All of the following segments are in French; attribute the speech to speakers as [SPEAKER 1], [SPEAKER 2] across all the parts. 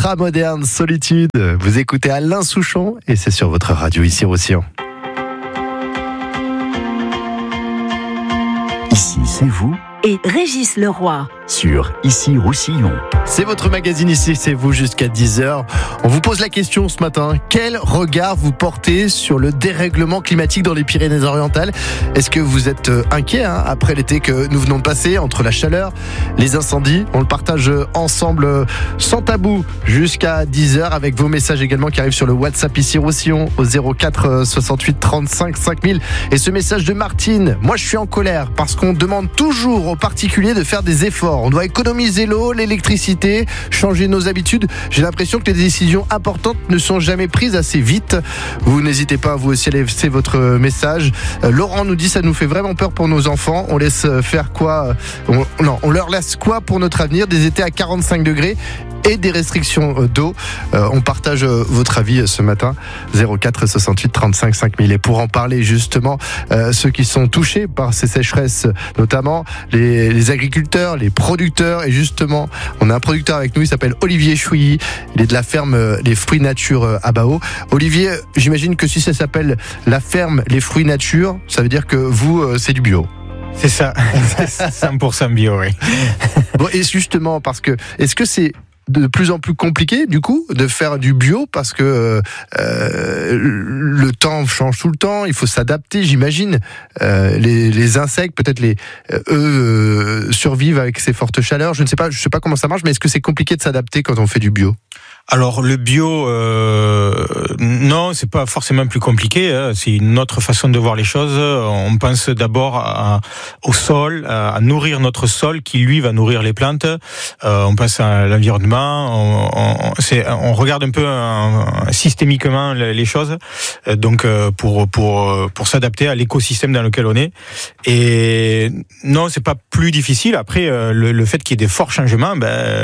[SPEAKER 1] Ultramoderne Solitude. Vous écoutez Alain Souchon et c'est sur votre radio ici Roussillon.
[SPEAKER 2] Ici, c'est vous
[SPEAKER 3] et Régis Leroy
[SPEAKER 2] sur Ici Roussillon.
[SPEAKER 1] C'est votre magazine Ici, c'est vous jusqu'à 10h. On vous pose la question ce matin. Quel regard vous portez sur le dérèglement climatique dans les Pyrénées-Orientales ? Est-ce que vous êtes inquiet après l'été que nous venons de passer, entre la chaleur, les incendies ? On le partage ensemble sans tabou jusqu'à 10h avec vos messages également qui arrivent sur le WhatsApp Ici Roussillon au 04 68 35 5000. Et ce message de Martine, moi je suis en colère parce qu'on demande toujours aux particuliers de faire des efforts. On doit économiser l'eau, l'électricité, changer nos habitudes. J'ai l'impression que les décisions importantes ne sont jamais prises assez vite. Vous n'hésitez pas, vous aussi, à laisser votre message. Laurent nous dit, ça nous fait vraiment peur pour nos enfants. On laisse faire quoi ? On leur laisse quoi pour notre avenir ? Des étés à 45 degrés et des restrictions d'eau. On partage votre avis ce matin. 04 68 35 5000. Et pour en parler justement, ceux qui sont touchés par ces sécheresses, notamment les agriculteurs, les producteurs. Et justement, on a un producteur avec nous, il s'appelle Olivier Chouilly. Il est de la ferme Les Fruits Nature à Bao. Olivier, j'imagine que si ça s'appelle la ferme Les Fruits Nature, ça veut dire que vous, c'est du bio.
[SPEAKER 4] C'est ça, 100% bio, oui.
[SPEAKER 1] Bon, et justement, parce que, est-ce que c'est de plus en plus compliqué du coup de faire du bio parce que le temps change tout le temps, il faut s'adapter, j'imagine. Les insectes peut-être eux survivent avec ces fortes chaleurs. Je sais pas comment ça marche, mais est-ce que c'est compliqué de s'adapter quand on fait du bio ?
[SPEAKER 4] Alors le bio, non, c'est pas forcément plus compliqué. C'est une autre façon de voir les choses. On pense d'abord au sol, à nourrir notre sol, qui lui va nourrir les plantes. On pense à l'environnement. On regarde un peu systémiquement les choses. Donc pour s'adapter à l'écosystème dans lequel on est. Et non, c'est pas plus difficile. Après, le fait qu'il y ait des forts changements,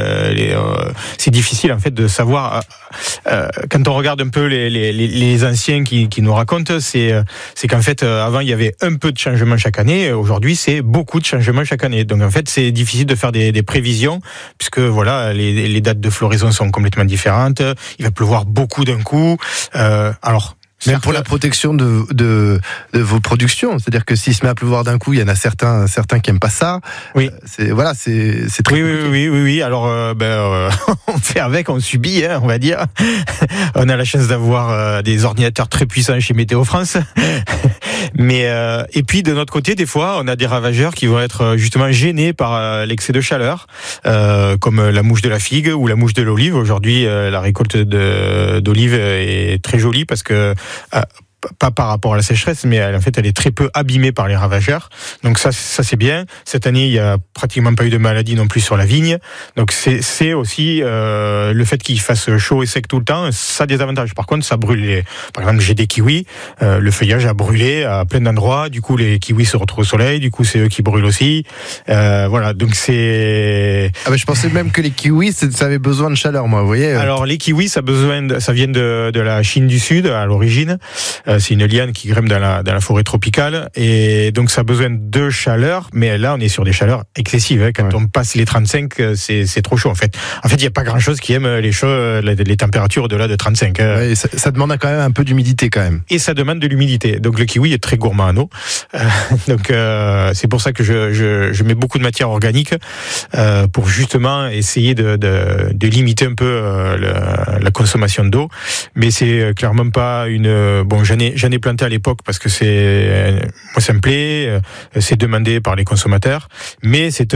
[SPEAKER 4] c'est difficile en fait de savoir. Quand on regarde un peu les anciens qui nous racontent, c'est qu'en fait avant il y avait un peu de changement chaque année. Aujourd'hui c'est beaucoup de changements chaque année. Donc en fait c'est difficile de faire des prévisions puisque voilà les dates de floraison sont complètement différentes. Il va pleuvoir beaucoup d'un coup.
[SPEAKER 1] Même pour la protection de vos productions, c'est-à-dire que s'il se met à pleuvoir d'un coup, il y en a certains qui aiment pas ça.
[SPEAKER 4] Oui.
[SPEAKER 1] C'est très compliqué.
[SPEAKER 4] Oui. Alors on fait avec, on subit, on va dire. On a la chance d'avoir des ordinateurs très puissants chez Météo France. Mais et puis de notre côté, des fois, on a des ravageurs qui vont être justement gênés par l'excès de chaleur, comme la mouche de la figue ou la mouche de l'olive. Aujourd'hui, la récolte d'olive est très jolie parce que pas par rapport à la sécheresse, mais en fait, elle est très peu abîmée par les ravageurs. Donc ça c'est bien. Cette année, il y a pratiquement pas eu de maladie non plus sur la vigne. Donc c'est aussi le fait qu'il fasse chaud et sec tout le temps, ça a des avantages. Par contre, ça brûle. Par exemple, j'ai des kiwis, le feuillage a brûlé à plein d'endroits. Du coup, les kiwis se retrouvent au soleil. Du coup, c'est eux qui brûlent aussi. Voilà. Donc c'est.
[SPEAKER 1] Je pensais même que les kiwis, ça avait besoin de chaleur, moi. Vous voyez.
[SPEAKER 4] Alors les kiwis, ça vient de la Chine du Sud à l'origine. C'est une liane qui grimpe dans la forêt tropicale et donc ça a besoin de chaleur, mais là on est sur des chaleurs excessives. Quand on passe les 35, c'est trop chaud en fait. En fait, il n'y a pas grand chose qui aime les températures au-delà de 35.
[SPEAKER 1] Ouais, ça demande quand même un peu d'humidité quand même.
[SPEAKER 4] Et ça demande de l'humidité. Donc le kiwi est très gourmand en eau. Donc c'est pour ça que je mets beaucoup de matière organique pour justement essayer de limiter un peu la consommation d'eau. Mais c'est clairement pas une J'en ai planté à l'époque parce que moi ça me plaît, c'est demandé par les consommateurs, mais c'est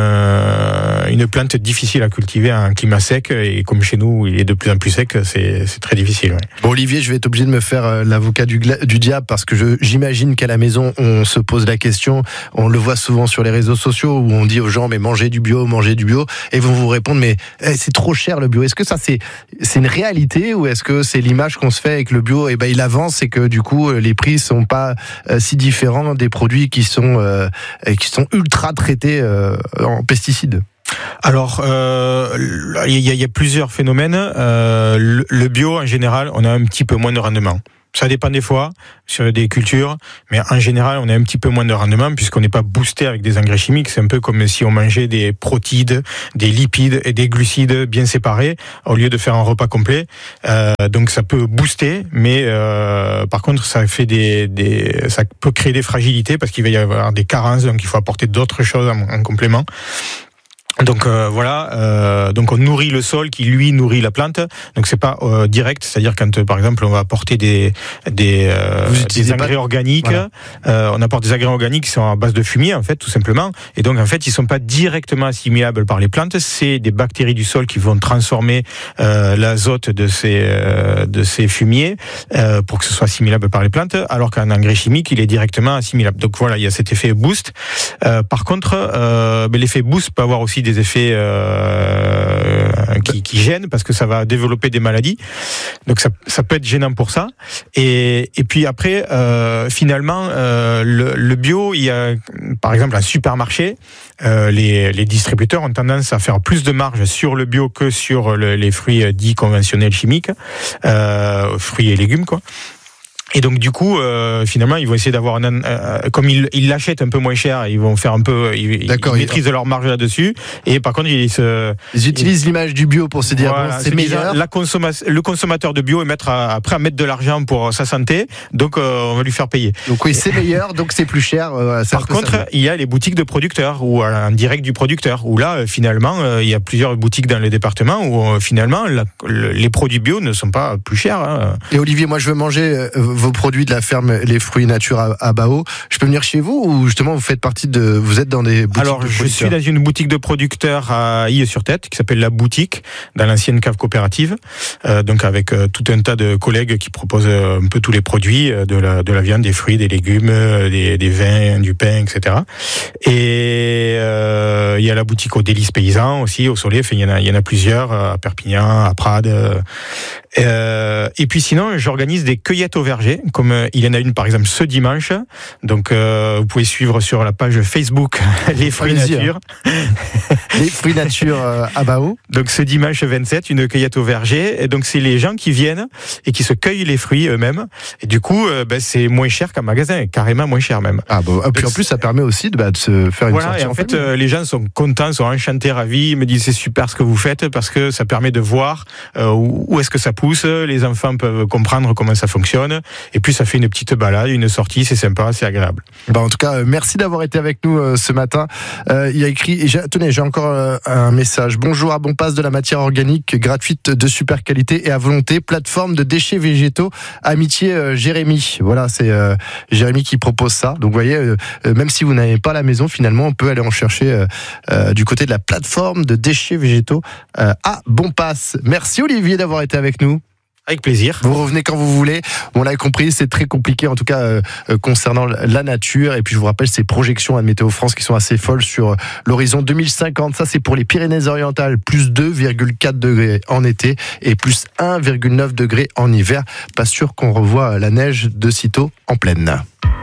[SPEAKER 4] une plante difficile à cultiver à un climat sec et comme chez nous il est de plus en plus sec, c'est très difficile. Ouais.
[SPEAKER 1] Bon Olivier, je vais être obligé de me faire l'avocat du diable parce que j'imagine qu'à la maison on se pose la question, on le voit souvent sur les réseaux sociaux où on dit aux gens mais mangez du bio et vont vous répondre mais c'est trop cher le bio. Est-ce que ça c'est une réalité ou est-ce que c'est l'image qu'on se fait avec le bio et il avance et que du coup les prix sont pas si différents des produits qui sont ultra traités en pesticides?
[SPEAKER 4] Alors, il y a plusieurs phénomènes. Le bio, en général, on a un petit peu moins de rendement. Ça dépend des fois sur des cultures, mais en général, on a un petit peu moins de rendement puisqu'on n'est pas boosté avec des engrais chimiques. C'est un peu comme si on mangeait des protides, des lipides et des glucides bien séparés au lieu de faire un repas complet. Donc ça peut booster, mais par contre, ça fait ça peut créer des fragilités parce qu'il va y avoir des carences, donc il faut apporter d'autres choses en complément. Donc donc on nourrit le sol qui lui nourrit la plante. Donc c'est pas direct, c'est-à-dire quand par exemple on va apporter des engrais organiques, voilà. On apporte des engrais organiques qui sont à base de fumier en fait tout simplement. Et donc en fait ils sont pas directement assimilables par les plantes. C'est des bactéries du sol qui vont transformer l'azote de ces fumiers pour que ce soit assimilable par les plantes. Alors qu'un engrais chimique il est directement assimilable. Donc voilà, il y a cet effet boost. Par contre, l'effet boost peut avoir aussi des effets qui gênent parce que ça va développer des maladies. Donc ça peut être gênant pour ça. Et puis après, finalement, le bio, il y a par exemple un supermarché. Les distributeurs ont tendance à faire plus de marge sur le bio que sur les fruits dits conventionnels chimiques, fruits et légumes quoi. Et donc du coup, finalement, ils vont essayer d'avoir comme ils l'achètent un peu moins cher, ils vont faire un peu, ils maîtrisent leur marge là-dessus. Et par contre, ils
[SPEAKER 1] utilisent l'image du bio pour se dire
[SPEAKER 4] voilà,
[SPEAKER 1] c'est meilleur.
[SPEAKER 4] Le consommateur de bio est après à mettre de l'argent pour sa santé, donc on va lui faire payer.
[SPEAKER 1] Donc oui, c'est meilleur, donc c'est plus cher.
[SPEAKER 4] Par contre, il y a les boutiques de producteurs ou en direct du producteur, où là, finalement, il y a plusieurs boutiques dans le département où finalement les produits bio ne sont pas plus chers. Hein.
[SPEAKER 1] Et Olivier, moi, je veux manger vos produits de la ferme Les Fruits Nature à Bao. Je peux venir chez vous ou justement vous faites partie vous êtes dans des boutiques?
[SPEAKER 4] Alors je suis dans une boutique de producteurs à Ille-sur-Tête qui s'appelle La Boutique, dans l'ancienne cave coopérative, donc avec tout un tas de collègues qui proposent un peu tous les produits, de la viande, des fruits, des légumes, des vins, du pain, etc. Et il y a la boutique aux Délices Paysans aussi, au Soleil, il y en a plusieurs, à Perpignan, à Prades. Et puis sinon, j'organise des cueillettes au verger, comme il y en a une par exemple ce dimanche. Donc vous pouvez suivre sur la page Facebook Les Fruits Nature.
[SPEAKER 1] Les Fruits Nature à Bao.
[SPEAKER 4] Donc ce dimanche 27, une cueillette au verger. Et donc c'est les gens qui viennent et qui se cueillent les fruits eux-mêmes. Et du coup, c'est moins cher qu'un magasin, carrément moins cher même.
[SPEAKER 1] Ah bon. Et puis en plus, ça permet aussi de se faire une sortie.
[SPEAKER 4] Et en fait, les gens sont contents, sont enchantés, ravis. Ils me disent c'est super ce que vous faites parce que ça permet de voir où est-ce que ça pousse. Les enfants peuvent comprendre comment ça fonctionne. Et puis ça fait une petite balade, une sortie, c'est sympa, c'est agréable.
[SPEAKER 1] En tout cas, merci d'avoir été avec nous ce matin. Il y a écrit, tenez, j'ai encore un message. Bonjour, à Bonpasse, de la matière organique gratuite de super qualité et à volonté, plateforme de déchets végétaux, amitié Jérémy. Voilà, c'est Jérémy qui propose ça. Donc vous voyez, même si vous n'avez pas la maison, finalement, on peut aller en chercher du côté de la plateforme de déchets végétaux à Bonpasse. Merci Olivier d'avoir été avec nous.
[SPEAKER 4] Avec plaisir.
[SPEAKER 1] Vous revenez quand vous voulez. On l'a compris, c'est très compliqué, en tout cas concernant la nature. Et puis je vous rappelle ces projections à Météo France qui sont assez folles sur l'horizon 2050. Ça, c'est pour les Pyrénées-Orientales, plus 2,4 degrés en été et plus 1,9 degrés en hiver. Pas sûr qu'on revoit la neige de sitôt en pleine.